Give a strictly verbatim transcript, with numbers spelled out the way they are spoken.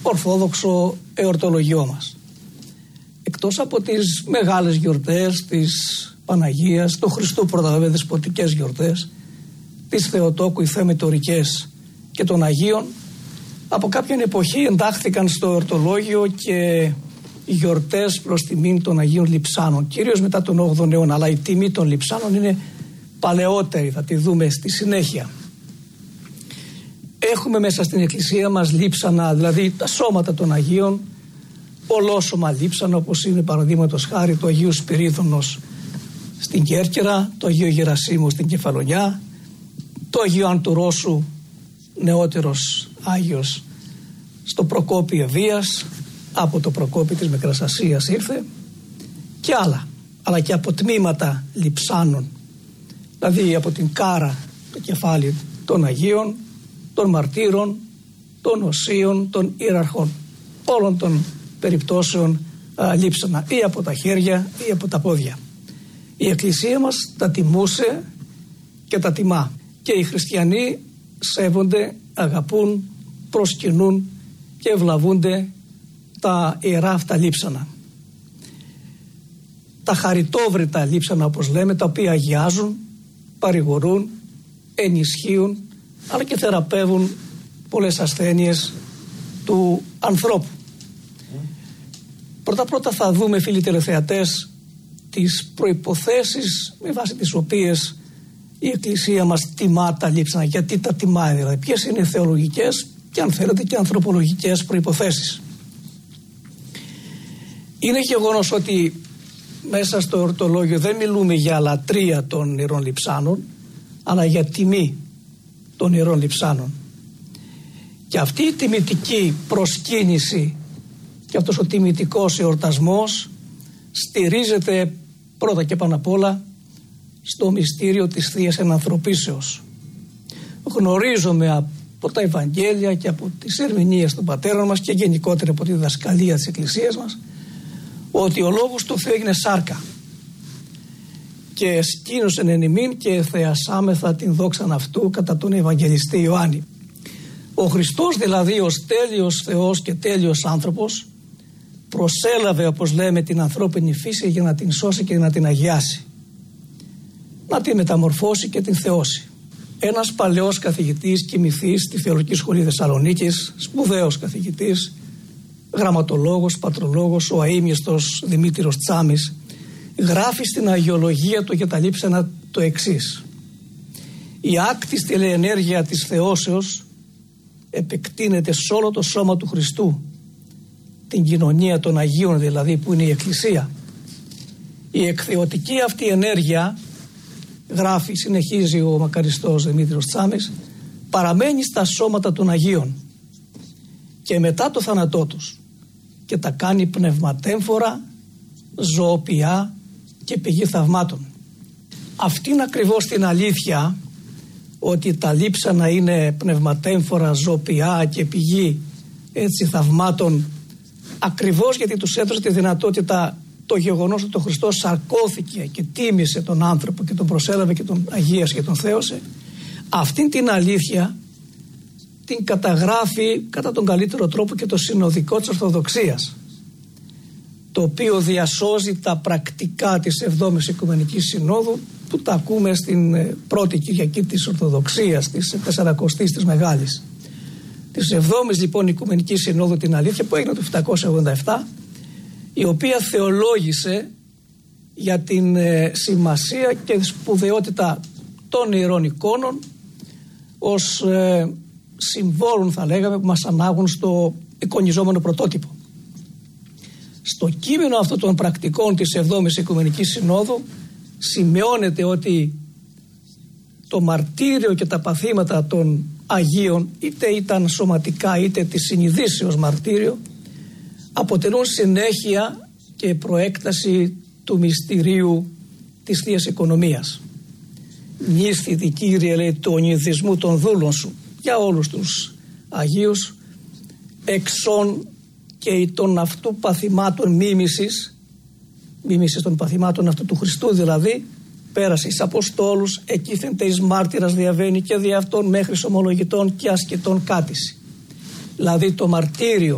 ορθόδοξο εορτολογιό μας. Εκτός από τις μεγάλες γιορτές της Παναγίας, του Χριστού πρώτα βέβαια, δεσποτικές γιορτές, της Θεοτόκου, οι θεμετορικές και των Αγίων, από κάποια εποχή εντάχθηκαν στο εορτολόγιο και οι γιορτές προς τιμήν των Αγίων Λειψάνων, κυρίως μετά τον όγδοο αιώνα, αλλά η τιμή των Λειψάνων είναι παλαιότερη, θα τη δούμε στη συνέχεια. Έχουμε μέσα στην εκκλησία μας λείψανα, δηλαδή τα σώματα των Αγίων, ολόσωμα λείψανα, όπως είναι παραδείγματος χάρη το Αγίου Σπυρίδωνος στην Κέρκυρα, το Αγίο Γερασίμου στην Κεφαλονιά, το Αγίο Αντουρόσου, νεότερος Άγιος, στο Προκόπη Ευβίας, από το Προκόπη της Μικράς Ασίας ήρθε, και άλλα, αλλά και από τμήματα λειψάνων, δηλαδή από την κάρα, το κεφάλι των Αγίων, των μαρτύρων, των οσίων, των ιεραρχών, όλων των περιπτώσεων α, λείψανα, ή από τα χέρια ή από τα πόδια. Η Εκκλησία μας τα τιμούσε και τα τιμά, και οι χριστιανοί σέβονται, αγαπούν, προσκυνούν και ευλαβούνται τα ιερά αυτά λείψανα. Τα χαριτόβρητα λείψανα, όπως λέμε, τα οποία αγιάζουν, παρηγορούν, ενισχύουν, αλλά και θεραπεύουν πολλές ασθένειες του ανθρώπου. Πρώτα πρώτα θα δούμε, φίλοι τηλεθεατές, τις προϋποθέσεις με βάση τις οποίες η Εκκλησία μας τιμά τα λείψανα. Γιατί τα τιμάει, δηλαδή ποιες είναι οι θεολογικές και, αν θέλετε, και ανθρωπολογικές προϋποθέσεις. Είναι γεγονός ότι μέσα στο εορτολόγιο δεν μιλούμε για λατρεία των ιερών λειψάνων, αλλά για τιμή των ιερών λειψάνων. Και αυτή η τιμητική προσκύνηση και αυτός ο τιμητικός εορτασμός στηρίζεται πρώτα και πάνω απ' όλα στο μυστήριο της Θείας Ενανθρωπίσεως. Γνωρίζουμε από τα Ευαγγέλια και από τις ερμηνείες των πατέρων μας και γενικότερα από τη διδασκαλία της Εκκλησίας μας, ότι ο Λόγος του Θεού έγινε σάρκα και σκήνωσεν εν ημίν και θεασάμεθα την δόξαν αυτού κατά τον Ευαγγελιστή Ιωάννη. Ο Χριστός δηλαδή, ως τέλειος Θεός και τέλειος άνθρωπος, προσέλαβε, όπως λέμε, την ανθρώπινη φύση για να την σώσει και να την αγιάσει, να την μεταμορφώσει και την θεώσει. Ένας παλαιός καθηγητής και μυθής στη Θεολογική Σχολή Θεσσαλονίκης, σπουδαίος καθηγητής, γραμματολόγος, πατρολόγος, ο αείμνηστος Δημήτριος Τσάμης, γράφει στην αγιολογία του για τα λείψανα το εξής: η άκτιστη ενέργεια της θεώσεως επεκτείνεται σε όλο το σώμα του Χριστού, την κοινωνία των Αγίων δηλαδή, που είναι η Εκκλησία. Η εκθεωτική αυτή ενέργεια, γράφει, συνεχίζει ο μακαριστός Δημήτριος Τσάμης, παραμένει στα σώματα των Αγίων και μετά το θάνατό τους και τα κάνει πνευματέμφορα, ζωοποιά και πηγή θαυμάτων. Αυτή είναι ακριβώς την αλήθεια, ότι τα λείψανα είναι πνευματέμφορα, ζωοποιά και πηγή έτσι θαυμάτων, ακριβώς γιατί τους έδωσε τη δυνατότητα το γεγονός ότι ο Χριστός σαρκώθηκε και τίμησε τον άνθρωπο και τον προσέλαβε και τον αγίασε και τον θέωσε. Αυτήν την αλήθεια την καταγράφει κατά τον καλύτερο τρόπο και το συνοδικό της Ορθοδοξίας, το οποίο διασώζει τα πρακτικά της εβδόμης Οικουμενικής Συνόδου, που τα ακούμε στην πρώτη Κυριακή της Ορθοδοξίας, της Τεσσαρακοστής της Μεγάλης. Της εβδόμης λοιπόν Οικουμενικής Συνόδου την αλήθεια, που έγινε το επτακόσια ογδόντα επτά, η οποία θεολόγησε για την ε, σημασία και σπουδαιότητα των ιερών εικόνων ως ε, συμβόλων, θα λέγαμε, που μας ανάγουν στο εικονιζόμενο πρωτότυπο. Στο κείμενο αυτών των πρακτικών της εβδόμης Οικουμενικής Συνόδου σημειώνεται ότι το μαρτύριο και τα παθήματα των Αγίων, είτε ήταν σωματικά είτε της συνειδήσεως μαρτύριο, αποτελούν συνέχεια και προέκταση του μυστηρίου της Θείας Οικονομίας. Νύσθητη, Κύριε, λέει, του ονειδισμού των δούλων σου, για όλους τους Αγίους, εξών και των αυτού παθημάτων μίμησης, μίμησης των παθημάτων αυτού του Χριστού δηλαδή, πέρασε εις Αποστόλους, εκείθενται εις μάρτυρας διαβαίνει και δι' αυτών μέχρι ομολογητών και ασκητών κάτηση. Δηλαδή το μαρτύριο